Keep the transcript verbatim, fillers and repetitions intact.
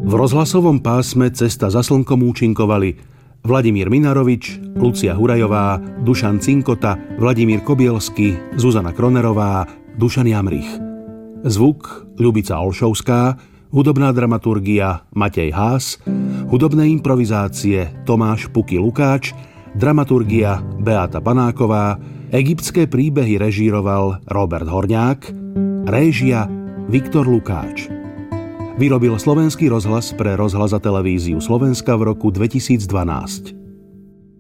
V rozhlasovom pásme Cesta za slnkom účinkovali Vladimír Minarovič, Lucia Hurajová, Dušan Cinkota, Vladimír Kobielsky, Zuzana Kronerová, Dušan Jamrich. Zvuk Ľubica Olšovská, hudobná dramaturgia Matej Haas, hudobné improvizácie Tomáš Puky Lukáč, dramaturgia Beata Panáková, egyptské príbehy režíroval Robert Horňák, réžia Viktor Lukáč. Vyrobil Slovenský rozhlas pre rozhlas a televíziu Slovenska v roku dvetisícdvanásť.